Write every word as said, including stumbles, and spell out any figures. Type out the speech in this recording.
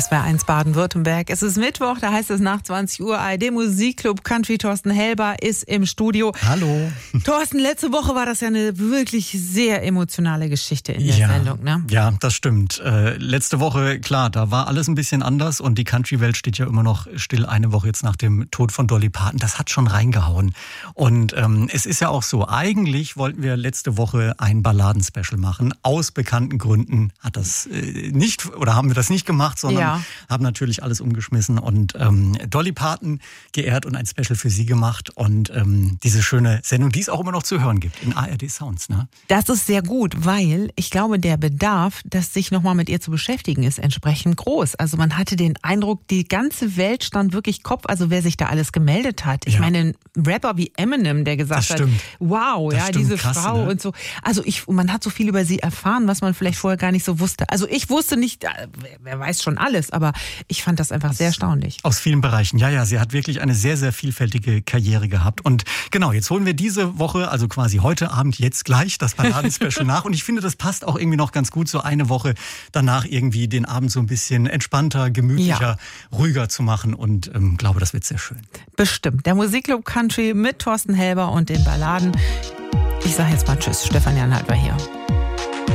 S W R eins Baden-Württemberg. Es ist Mittwoch, da heißt es nach zwanzig Uhr. A R D Musikclub Country. Thorsten Helber ist im Studio. Hallo. Thorsten, letzte Woche war das ja eine wirklich sehr emotionale Geschichte in der ja, Sendung, ne? Ja, das stimmt. Äh, letzte Woche, klar, da war alles ein bisschen anders und die Country-Welt steht ja immer noch still eine Woche jetzt nach dem Tod von Dolly Parton. Das hat schon reingehauen. Und ähm, es ist ja auch so, eigentlich wollten wir letzte Woche ein Balladen-Special machen. Aus bekannten Gründen hat das äh, nicht, oder haben wir das nicht gemacht, sondern ja. haben natürlich alles umgeschmissen und ähm, Dolly Parton geehrt und ein Special für sie gemacht. Und ähm, diese schöne Sendung, die es auch immer noch zu hören gibt in A R D Sounds, ne? Das ist sehr gut, weil ich glaube, der Bedarf, das sich nochmal mit ihr zu beschäftigen, ist entsprechend groß. Also man hatte den Eindruck, die ganze Welt stand wirklich Kopf, also wer sich da alles gemeldet hat. Ich ja. meine, ein Rapper wie Eminem, der gesagt hat, wow, das ja, stimmt, diese krass, Frau ne? und so. Also ich, man hat so viel über sie erfahren, was man vielleicht vorher gar nicht so wusste. Also ich wusste nicht, wer weiß schon alles, aber ich fand das einfach sehr erstaunlich. Aus vielen Bereichen, ja, ja, sie hat wirklich eine sehr, sehr vielfältige Karriere gehabt. Und genau, jetzt holen wir diese Woche, also quasi heute Abend, jetzt gleich das Balladen-Special nach. Und ich finde, das passt auch irgendwie noch ganz gut, so eine Woche danach irgendwie den Abend so ein bisschen entspannter, gemütlicher, ja. ruhiger zu machen. Und ähm, glaube, das wird sehr schön. Bestimmt. Der Musikclub Country mit Thorsten Helber und den Balladen. Ich sage jetzt mal Tschüss, Stefan Janhalt war hier.